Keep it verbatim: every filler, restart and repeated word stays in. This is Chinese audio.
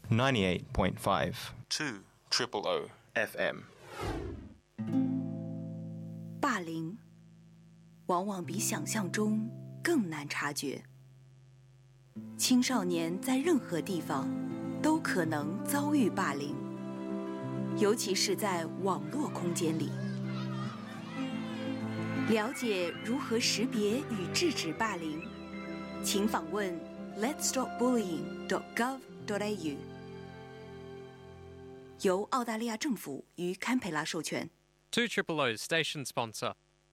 ninety-eight point five two triple O F M。 霸凌往往比想象中更难察觉。青少年在任何地方都可能遭遇霸凌，尤其是在网络空间里。了解如何识别与制止霸凌，请访问 lets stop bullying dot gov dot a u， 由澳大利亚政府与堪培拉授权。 two triple O station sponsor.